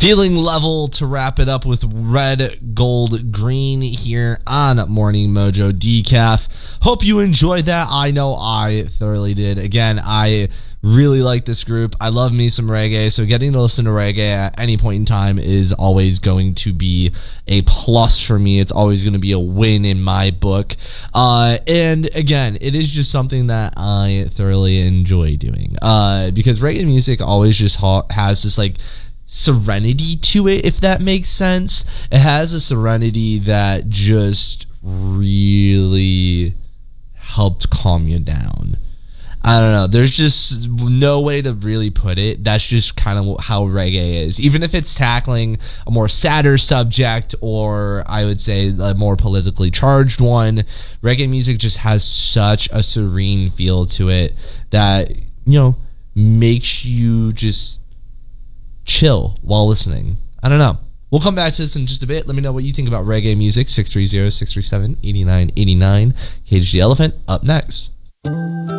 Feeling level to wrap it up with Red, Gold, Green here on Morning Mojo Decaf. Hope you enjoyed that. I know I thoroughly did. Again, I really like this group. I love me some reggae, so getting to listen to reggae at any point in time is always going to be a plus for me. It's always going to be a win in my book. And again, it is just something that I thoroughly enjoy doing. Because reggae music always just has this like serenity to it, if that makes sense. It has a serenity that just really helped calm you down. I don't know. There's just no way to really put it. That's just kind of how reggae is. Even if it's tackling a more sadder subject, or I would say a more politically charged one, reggae music just has such a serene feel to it that, you know, makes you just chill while listening. I don't know. We'll come back to this in just a bit. Let me know what you think about reggae music. 630-637-8989. Cage the Elephant up next.